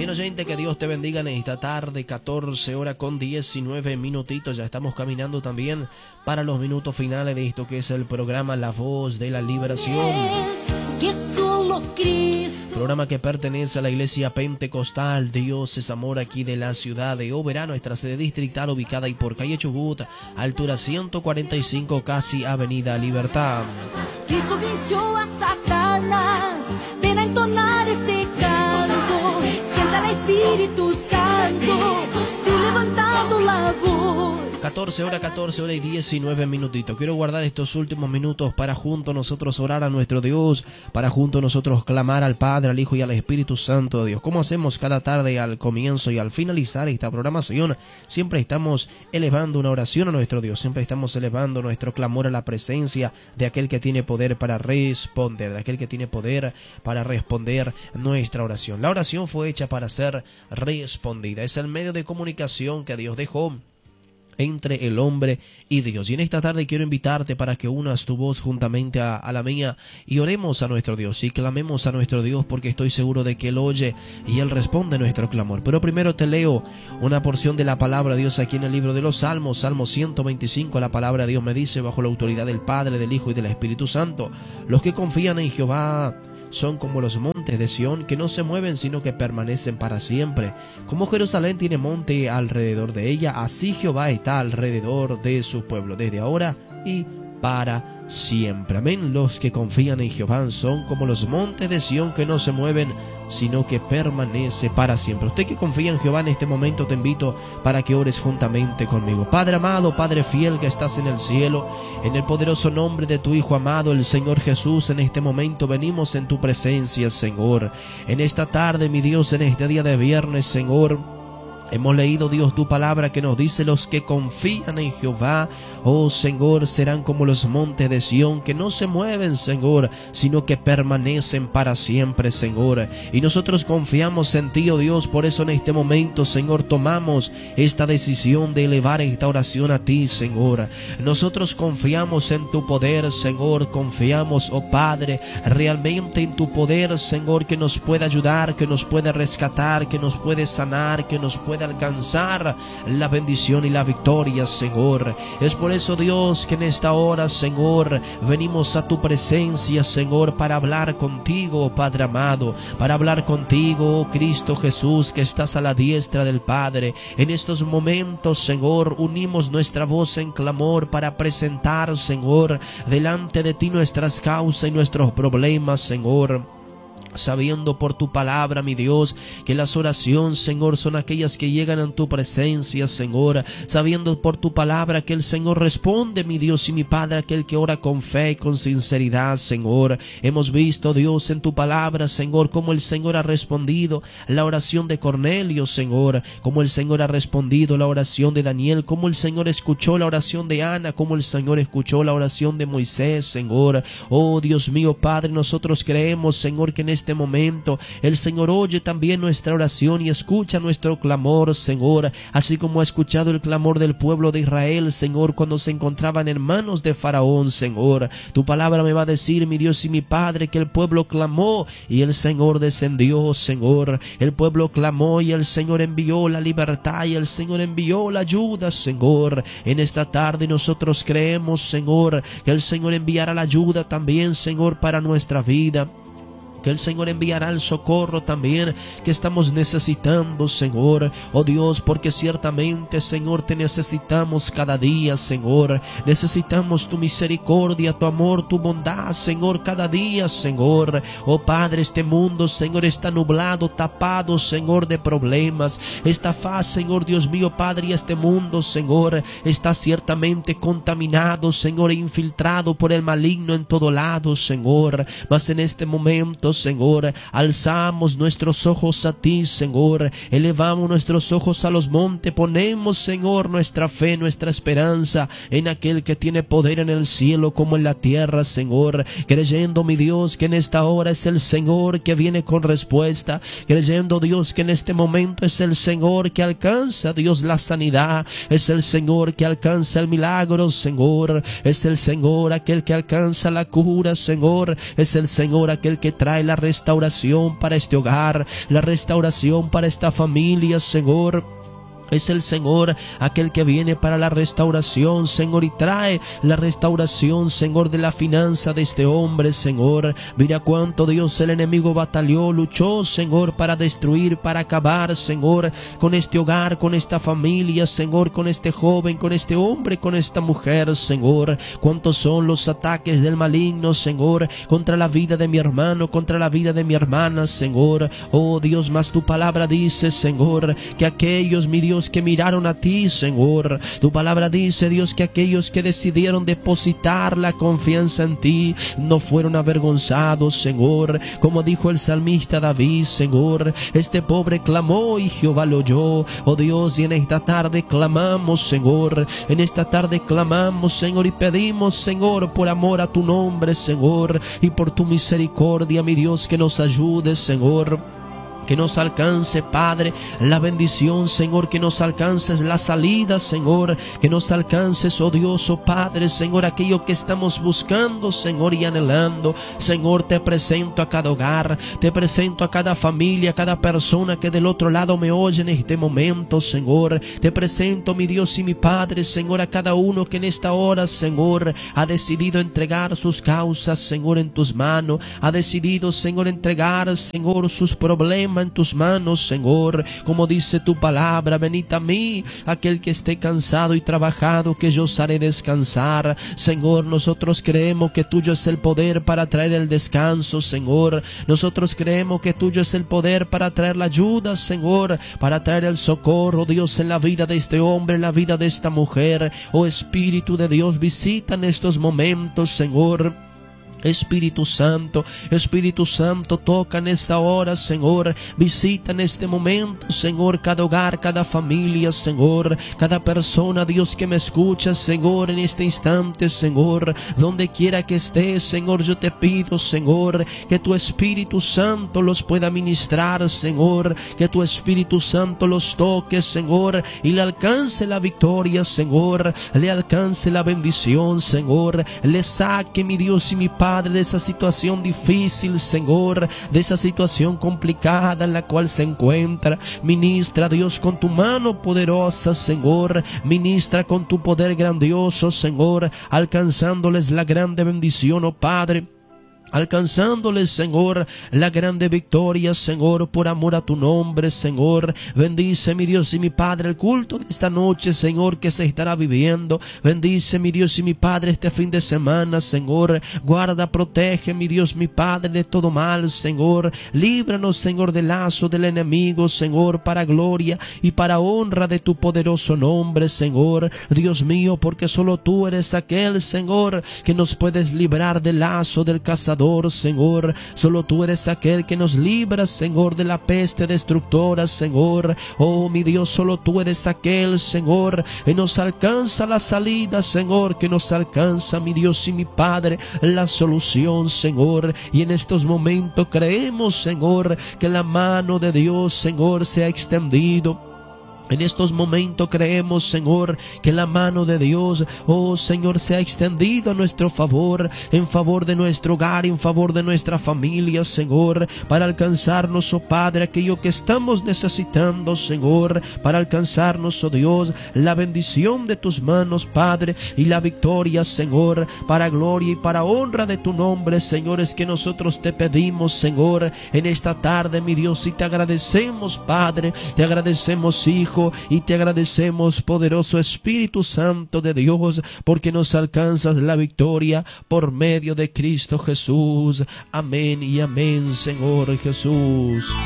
Bien, oyente, que Dios te bendiga en esta tarde, 14 horas con 19 minutitos. Ya estamos caminando también para los minutos finales de esto que es el programa La Voz de la Liberación. Programa que pertenece a la Iglesia Pentecostal Dios es Amor, aquí de la ciudad de Oberá, nuestra sede distrital ubicada ahí por calle Chubut, altura 145, casi Avenida Libertad. Cristo venció a Satanás, ven a entonar este canto, sienta el Espíritu Santo, si levantando la voz. 14 horas y 19 minutitos. Quiero guardar estos últimos minutos para juntos nosotros orar a nuestro Dios, para juntos nosotros clamar al Padre, al Hijo y al Espíritu Santo de Dios. Como hacemos cada tarde al comienzo y al finalizar esta programación, siempre estamos elevando una oración a nuestro Dios, siempre estamos elevando nuestro clamor a la presencia de aquel que tiene poder para responder, de aquel que tiene poder para responder nuestra oración. La oración fue hecha para ser respondida. Es el medio de comunicación que Dios dejó entre el hombre y Dios. Y en esta tarde quiero invitarte para que unas tu voz juntamente a la mía y oremos a nuestro Dios y clamemos a nuestro Dios, porque estoy seguro de que Él oye y Él responde nuestro clamor. Pero primero te leo una porción de la palabra de Dios aquí en el libro de los Salmos, Salmo 125. La palabra de Dios me dice: bajo la autoridad del Padre, del Hijo y del Espíritu Santo, los que confían en Jehová son como los montes de Sión, que no se mueven sino que permanecen para siempre. Como Jerusalén tiene monte alrededor de ella, así Jehová está alrededor de su pueblo, desde ahora y para siempre. Amén. Los que confían en Jehová son como los montes de Sión, que no se mueven sino que permanece para siempre. Usted que confía en Jehová en este momento, te invito para que ores juntamente conmigo. Padre amado, Padre fiel que estás en el cielo, en el poderoso nombre de tu Hijo amado, el Señor Jesús, en este momento venimos en tu presencia, Señor. En esta tarde, mi Dios, en este día de viernes, Señor, hemos leído, Dios, tu palabra que nos dice: los que confían en Jehová, oh Señor, serán como los montes de Sión, que no se mueven, Señor, sino que permanecen para siempre, Señor. Y nosotros confiamos en ti, oh Dios. Por eso en este momento, Señor, tomamos esta decisión de elevar esta oración a ti, Señor. Nosotros confiamos en tu poder, Señor. Confiamos, oh Padre, realmente en tu poder, Señor, que nos puede ayudar, que nos puede rescatar, que nos puede sanar, que nos puede alcanzar la bendición y la victoria, Señor. Es por eso, Dios, que en esta hora, Señor, venimos a tu presencia, Señor, para hablar contigo, Padre amado, para hablar contigo, oh Cristo Jesús, que estás a la diestra del Padre. En estos momentos, Señor, unimos nuestra voz en clamor para presentar, Señor, delante de ti nuestras causas y nuestros problemas, Señor, sabiendo por tu palabra, mi Dios, que las oraciones, Señor, son aquellas que llegan a tu presencia, Señor, sabiendo por tu palabra que el Señor responde, mi Dios y mi Padre, aquel que ora con fe y con sinceridad, Señor. Hemos visto, Dios, en tu palabra, Señor, cómo el Señor ha respondido la oración de Cornelio, Señor, cómo el Señor ha respondido la oración de Daniel, cómo el Señor escuchó la oración de Ana, cómo el Señor escuchó la oración de Moisés, Señor. Oh Dios mío, Padre, nosotros creemos, Señor, que en este momento el Señor oye también nuestra oración y escucha nuestro clamor, Señor, así como ha escuchado el clamor del pueblo de Israel, Señor, cuando se encontraban en manos de Faraón, Señor. Tu palabra me va a decir, mi Dios y mi Padre, que el pueblo clamó y el Señor descendió, Señor. El pueblo clamó y el Señor envió la libertad y el Señor envió la ayuda, Señor. En esta tarde nosotros creemos, Señor, que el Señor enviará la ayuda también, Señor, para nuestra vida, que el Señor enviará el socorro también que estamos necesitando, Señor. Oh Dios, porque ciertamente, Señor, te necesitamos cada día, Señor. Necesitamos tu misericordia, tu amor, tu bondad, Señor, cada día, Señor. Oh Padre, este mundo, Señor, está nublado, tapado, Señor, de problemas. Esta faz, Señor, Dios mío, Padre, y este mundo, Señor, está ciertamente contaminado, Señor, e infiltrado por el maligno en todo lado, Señor. Mas en este momento, Señor, alzamos nuestros ojos a ti, Señor, elevamos nuestros ojos a los montes, ponemos, Señor, nuestra fe, nuestra esperanza en aquel que tiene poder en el cielo como en la tierra, Señor, creyendo, mi Dios, que en esta hora es el Señor que viene con respuesta, creyendo, Dios, que en este momento es el Señor que alcanza, Dios, la sanidad, es el Señor que alcanza el milagro, Señor, es el Señor aquel que alcanza la cura, Señor, es el Señor aquel que trae trae la restauración para este hogar, la restauración para esta familia, Señor. Es el Señor aquel que viene para la restauración, Señor, y trae la restauración, Señor, de la finanza de este hombre, Señor. Mira cuánto, Dios, el enemigo batalló, luchó, Señor, para destruir, para acabar, Señor, con este hogar, con esta familia, Señor, con este joven, con este hombre, con esta mujer, Señor. Cuántos son los ataques del maligno, Señor, contra la vida de mi hermano, contra la vida de mi hermana, Señor. Oh Dios, mas tu palabra dice, Señor, que aquellos, mi Dios, que miraron a ti, Señor. Tu palabra dice, Dios, que aquellos que decidieron depositar la confianza en ti no fueron avergonzados, Señor. Como dijo el salmista David, Señor, este pobre clamó y Jehová lo oyó. Oh Dios, y en esta tarde clamamos, Señor. En esta tarde clamamos, Señor, y pedimos, Señor, por amor a tu nombre, Señor, y por tu misericordia, mi Dios, que nos ayude, Señor. Que nos alcance, Padre, la bendición, Señor, que nos alcances la salida, Señor, que nos alcances, oh Dios, oh Padre, Señor, aquello que estamos buscando, Señor, y anhelando. Señor, te presento a cada hogar, te presento a cada familia, a cada persona que del otro lado me oye en este momento, Señor. Te presento, mi Dios y mi Padre, Señor, a cada uno que en esta hora, Señor, ha decidido entregar sus causas, Señor, en tus manos, ha decidido, Señor, entregar, Señor, sus problemas en tus manos, Señor. Como dice tu palabra, venid a mí, aquel que esté cansado y trabajado, que yo os haré descansar. Señor, nosotros creemos que tuyo es el poder para traer el descanso, Señor. Nosotros creemos que tuyo es el poder para traer la ayuda, Señor, para traer el socorro, Dios, en la vida de este hombre, en la vida de esta mujer. Oh Espíritu de Dios, visita en estos momentos, Señor. Espíritu Santo, toca en esta hora, Señor. Visita en este momento, Señor, cada hogar, cada familia, Señor, cada persona, Dios, que me escucha, Señor, en este instante, Señor, donde quiera que estés, Señor, yo te pido, Señor, que tu Espíritu Santo los pueda ministrar, Señor, que tu Espíritu Santo los toque, Señor, y le alcance la victoria, Señor, le alcance la bendición, Señor, le saque, mi Dios y mi Padre, de esa situación difícil, Señor, de esa situación complicada en la cual se encuentra. Ministra, Dios, con tu mano poderosa, Señor. Ministra con tu poder grandioso, Señor, alcanzándoles la grande bendición, oh Padre. Alcanzándoles, Señor, la grande victoria, Señor, por amor a tu nombre, Señor. Bendice, mi Dios y mi Padre, el culto de esta noche, Señor, que se estará viviendo. Bendice, mi Dios y mi Padre, este fin de semana, Señor. Guarda, protege, mi Dios, mi Padre, de todo mal, Señor. Líbranos, Señor, del lazo del enemigo, Señor, para gloria y para honra de tu poderoso nombre, Señor. Dios mío, porque solo tú eres aquel, Señor, que nos puedes librar del lazo del cazador, Señor. Solo tú eres aquel que nos libra, Señor, de la peste destructora, Señor. Oh, mi Dios, solo tú eres aquel, Señor, que nos alcanza la salida, Señor, que nos alcanza, mi Dios y mi Padre, la solución, Señor. Y en estos momentos creemos, Señor, que la mano de Dios, Señor, se ha extendido. En estos momentos creemos, Señor, que la mano de Dios, oh Señor, se ha extendido a nuestro favor, en favor de nuestro hogar, en favor de nuestra familia, Señor, para alcanzarnos, oh Padre, aquello que estamos necesitando, Señor, para alcanzarnos, oh Dios, la bendición de tus manos, Padre, y la victoria, Señor, para gloria y para honra de tu nombre, Señor. Es que nosotros te pedimos, Señor, en esta tarde, mi Dios, y te agradecemos, Padre, te agradecemos, Hijo, y te agradecemos, poderoso Espíritu Santo de Dios, porque nos alcanzas la victoria por medio de Cristo Jesús. Amén y amén, Señor Jesús.